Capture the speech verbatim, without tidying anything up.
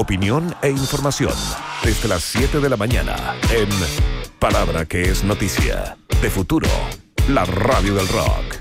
opinión e información. Desde las siete de la mañana en Palabra que es Noticia. De Futuro, la radio del rock.